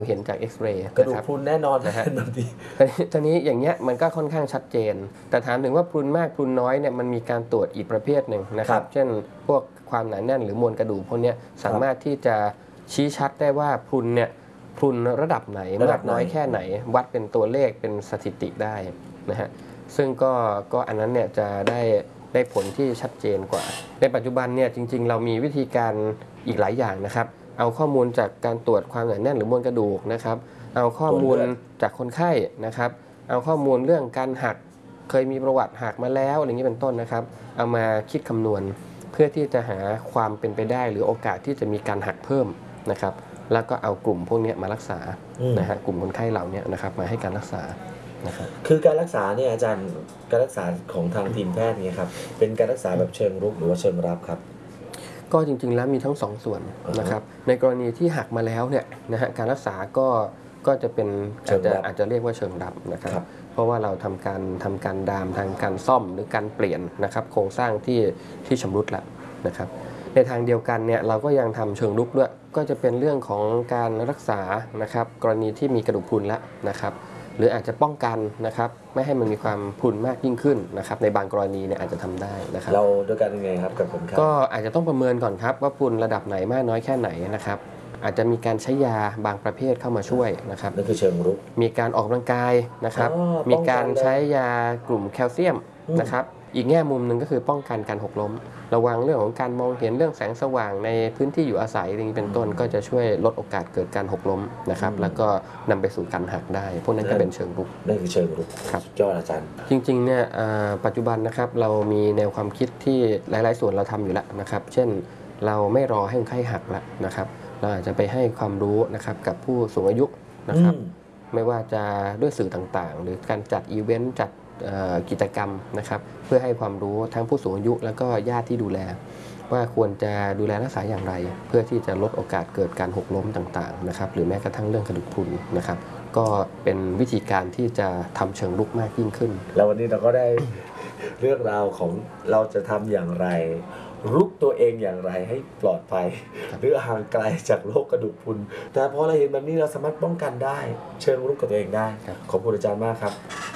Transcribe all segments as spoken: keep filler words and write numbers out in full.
เห็นจากเอ็กซเรย์กระดูกพรุนแน่นอนนะฮะทันทีทีนี้อย่างเงี้ยมันก็ค่อนข้างชัดเจนแต่ถามถึงว่าพรุนมากพรุนน้อยเนี่ยมันมีการตรวจอีกประเภทหนึ่งนะครับเช่นพวกความหนาแน่นหรือมวลกระดูกพวกนี้สามารถที่จะชี้ชัดได้ว่าพรุนเนี่ยพรุนระดับไหนมากน้อยแค่ไหนวัดเป็นตัวเลขเป็นสถิติได้นะฮะซึ่งก็ก็อันนั้นเนี่ยจะได้ได้ผลที่ชัดเจนกว่าในปัจจุบันเนี่ยจริงๆเรามีวิธีการอีกหลายอย่างนะครับเอาข้อมูลจากการตรวจความหนาแน่นหรือมวลกระดูกนะครับเอาข้อมูลจากคนไข้นะครับเอาข้อมูลเรื่องการหักเคยมีประวัติหักมาแล้วอะไรอย่างนี้เป็นต้นนะครับเอามาคิดคำนวณเพื่อที่จะหาความเป็นไปได้หรือโอกาสที่จะมีการหักเพิ่มนะครับแล้วก็เอากลุ่มพวกนี้มารักษานะฮะกลุ่มคนไข้เหล่านี้นะครับมาให้การรักษานะครับคือการรักษาเนี่ยอาจารย์การรักษาของทางทีมแพทย์เนี่ยครับเป็นการรักษาแบบเชิงรุกหรือว่าเชิงรับครับก็จริงๆแล้วมีทั้งสองส่วนนะครับในกรณีที่หักมาแล้วเนี่ยนะฮะการรักษาก็ก็จะเป็นอาจจะอาจจะเรียกว่าเชิงรับนะครับเพราะว่าเราทำการทำการดามทางการซ่อมหรือการเปลี่ยนนะครับโครงสร้างที่ที่ชำรุดแล้วนะครับในทางเดียวกันเนี่ยเราก็ยังทำเชิงรุกด้วยก็จะเป็นเรื่องของการรักษานะครับกรณีที่มีกระดูกพรุนแล้วนะครับหรืออาจจะป้องกันนะครับไม่ให้มันมีความพรุนมากยิ่งขึ้นนะครับในบางกรณีเนี่ยอาจจะทำได้นะครับเราด้วยกันยังไงครับกับคนไข้ก็อาจจะต้องประเมินก่อนครับว่าพรุนระดับไหนมากน้อยแค่ไหนนะครับอาจจะมีการใช้ยาบางประเภทเข้ามาช่วยนะครับนั่นคือเชิงรุกมีการออกกำลังกายนะครับมีการใช้ยากลุ่มแคลเซียมนะครับอีกแง่มุมหนึ่งก็คือป้องกันการหกล้มระวังเรื่องของการมองเห็นเรื่องแสงสว่างในพื้นที่อยู่อาศัยอย่างนี้เป็นต้นก็จะช่วยลดโอกาสเกิดการหกล้มนะครับแล้วก็นำไปสู่การหักได้พวกนั้นก็เป็นเชิงรุกนั่นคือเชิงรุกครับยอดอาจารย์จริงๆเนี่ยปัจจุบันนะครับเรามีแนวความคิดที่หลายๆส่วนเราทำอยู่แล้วนะครับเช่นเราไม่รอให้คนไข้หักแล้วนะครับเราอาจจะไปให้ความรู้นะครับกับผู้สูงอายุนะครับไม่ว่าจะด้วยสื่อต่างๆหรือการจัดอีเวนต์จัดกิจกรรมนะครับเพื่อให้ความรู้ทั้งผู้สูงอายุแล้วก็ญาติที่ดูแลว่าควรจะดูแลรักษาอย่างไรเพื่อที่จะลดโอกาสเกิดการหกล้มต่างๆนะครับหรือแม้กระทั่งเรื่องกระดูกพรุนนะครับก็เป็นวิธีการที่จะทำเชิงรุกมากยิ่งขึ้นแล้ววันนี้เราก็ได้ เรื่องราวของเราจะทำอย่างไรรุกตัวเองอย่างไรให้ปลอดภัยหรือห่างไกลจากโรคกระดูกพรุนแต่พอเราเห็นแบบนี้เราสามารถป้องกันได้เชิงรุกกับตัวเองได้ขอบคุณอาจารย์มากครับ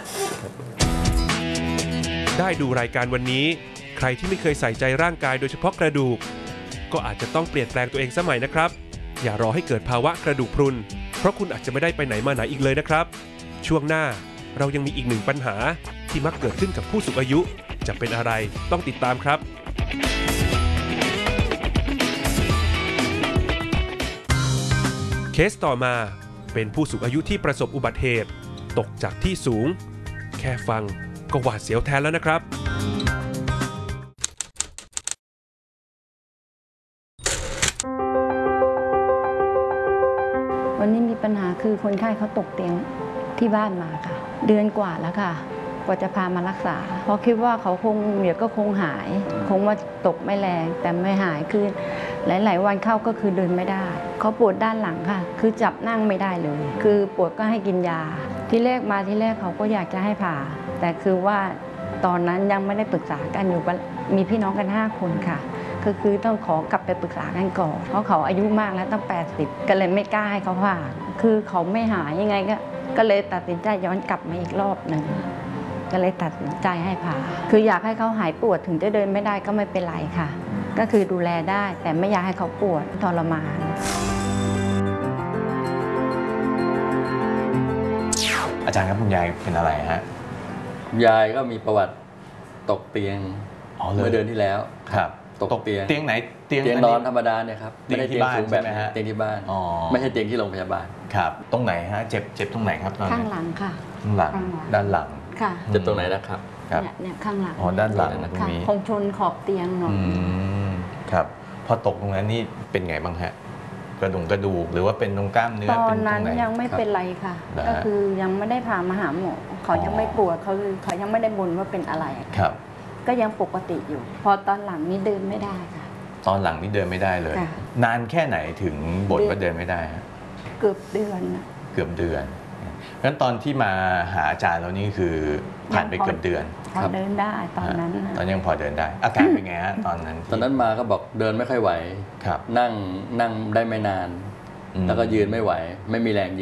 ได้ดูรายการวันนี้ใครที่ไม่เคยใส่ใจร่างกายโดยเฉพาะกระดูกก็อาจจะต้องเปลี่ยนแปลงตัวเองสมัยนะครับอย่ารอให้เกิดภาวะกระดูกพรุนเพราะคุณอาจจะไม่ได้ไปไหนมาไหนอีกเลยนะครับช่วงหน้าเรายังมีอีกหนึ่งปัญหาที่มักเกิดขึ้นกับผู้สูงอายุจะเป็นอะไรต้องติดตามครับเคสต่อมาเป็นผู้สูงอายุที่ประสบอุบัติเหตุตกจากที่สูงแค่ฟังก็หวาดเสียวแทนแล้วนะครับวันนี้มีปัญหาคือคนไข้เขาตกเตียงที่บ้านมาค่ะเดือนกว่าแล้วค่ะกว่าจะพามารักษาเพราะคิดว่าเขาคงเดี๋ยวก็คงหายคงว่าตกไม่แรงแต่ไม่หายคือหลายๆวันเข้าก็คือเดินไม่ได้เขาปวดด้านหลังค่ะคือจับนั่งไม่ได้เลยคือปวดก็ให้กินยาที่แรกมาที่แรกเขาก็อยากจะให้ผ่าแต่คือว่าตอนนั้นยังไม่ได้ปรึกษากันอยู่มีพี่น้องกันห้าคนค่ะก็คือต้องขอกลับไปปรึกษากันก่อนเพราะเขาอายุมากแล้วตั้งแปดสิบก็เลยไม่กล้าให้เขาผ่าคือเขาไม่หายยังไงก็ก็เลยตัดสินใจย้อนกลับมาอีกรอบหนึ่งก็เลยตัดสินใจให้ผ่าคืออยากให้เขาหายปวดถึงจะเดินไม่ได้ก็ไม่เป็นไรค่ะก็คือดูแลได้แต่ไม่อยากให้เขาปวดทรมานอาจารย์ครับคุณยายเป็นอะไรฮะยายก็มีประวัติตกเตียงเมื่อเดือนที่แล้วครับตกเตียงเตียงไหนเตียงนอนธรรมดาเนี่ยครับไม่ได้เตียงสูงแบบเตียงที่บ้านไม่ใช่เตียงที่โรงพยาบาลครับตรงไหนฮะเจ็บเจ็บตรงไหนครับข้างหลังค่ะข้างหลังด้านหลังค่ะเจ็บตรงไหนนะครับเนี่ยเนี่ยข้างหลังอ๋อด้านหลังตรงนี้คงชนขอบเตียงหน่อยครับพอตกตรงนั้นนี่เป็นไงบ้างฮะกระดูกกระดูกหรือว่าเป็นตรงกล้ามเนื้อตอนนั้นยังไม่เป็นไรค่ะก็คือยังไม่ได้พามาหาหมอเขายังไม่ปวดเขาเขายังไม่ได้บ่นว่าเป็นอะไรครับก็ยังปกติอยู่พอตอนหลังนี้เดินไม่ได้ค่ะตอนหลังนี่เดินไม่ได้เลยนานแค่ไหนถึงบ่นว่าเดินไม่ได้ฮะเกือบเดือนเกือบเดือนงั้นตอนที่มาหาอาจารย์แล้วนี่คือผ่านไปเกือบเดือนพอเดินได้ตอนนั้นตอนยังพอเดินได้อาการเป็นไงฮะตอนนั้นตอนนั้นมาก็บอกเดินไม่ค่อยไหวนั่งนั่งได้ไม่นานแล้วก็ยืนไม่ไหวไม่มีแรงยืน